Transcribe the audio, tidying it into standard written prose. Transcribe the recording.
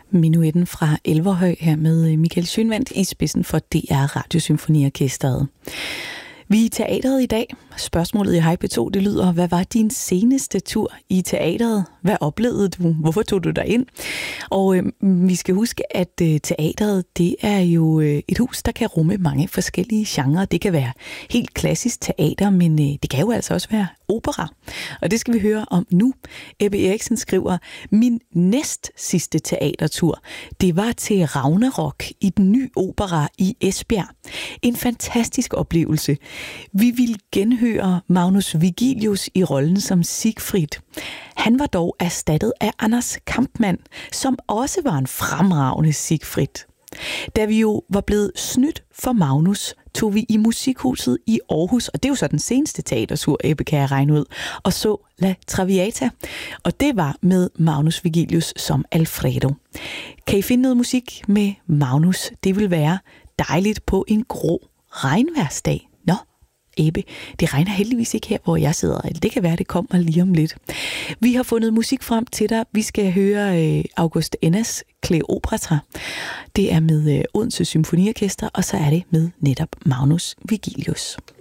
Minuetten fra Elverhøj her med Michael Schønwandt i spidsen for DR Radiosymfoniorkestret. Vi er i teateret i dag. Spørgsmålet i Hej P2, det lyder: hvad var din seneste tur i teateret? Hvad oplevede du? Hvorfor tog du dig ind? Og vi skal huske, at teateret, det er jo et hus, der kan rumme mange forskellige genrer. Det kan være helt klassisk teater, men det kan jo altså også være opera. Og det skal vi høre om nu. Ebbe Eriksen skriver: min næst sidste teatertur, det var til Ragnarok i den nye opera i Esbjerg. En fantastisk oplevelse. Vi ville genhøre Magnus Vigilius i rollen som Siegfried. Han var dog erstattet af Anders Kampmann, som også var en fremragende Siegfried. Da vi jo var blevet snydt for Magnus, tog vi i Musikhuset i Aarhus, og det er jo så den seneste teatertur, Ebbe, kan jeg regne ud, og så La Traviata, og det var med Magnus Vigilius som Alfredo. Kan I finde noget musik med Magnus? Det vil være dejligt på en grå regnværsdag. Nå, Ebbe, det regner heldigvis ikke her, hvor jeg sidder. Det kan være, det kommer lige om lidt. Vi har fundet musik frem til dig. Vi skal høre August Ennas Kleopatra. Det er med Odense Symfoniorkester, og så er det med netop Magnus Vigilius.